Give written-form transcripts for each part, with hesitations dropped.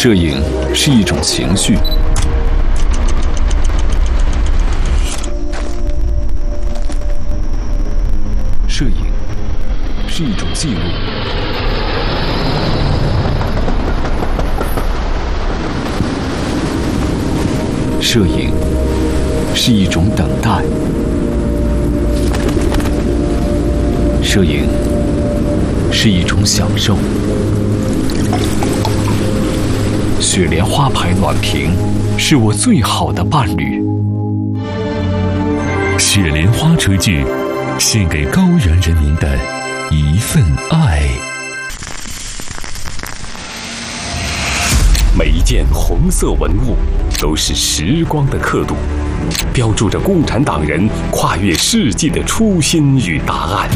摄影是一种情绪，摄影是一种记录，摄影是一种等待，摄影是一种享受。雪莲花牌暖瓶是我最好的伴侣。 雪莲花炊具，献给高原人民的一份爱。 每一件红色文物都是时光的刻度，标注着共产党人跨越世纪的初心与答案。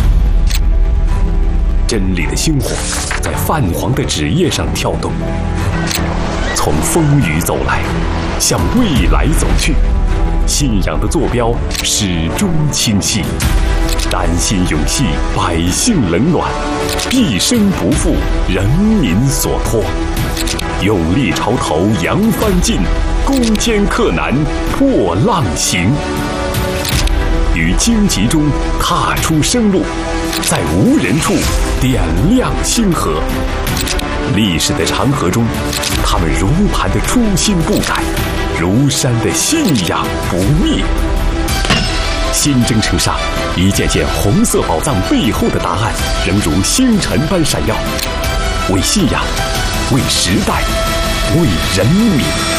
真理的星火在泛黄的纸页上跳动，从风雨走来，向未来走去，信仰的坐标始终清晰。丹心永系百姓冷暖，毕生不负人民所托。勇力潮头扬帆进，攻坚克难破浪行。于荆棘中踏出生路，在无人处点亮星河。历史的长河中，他们如磐的初心不改，如山的信仰不灭。新征程上，一件件红色宝藏背后的答案，仍如星辰般闪耀。为信仰，为时代，为人民。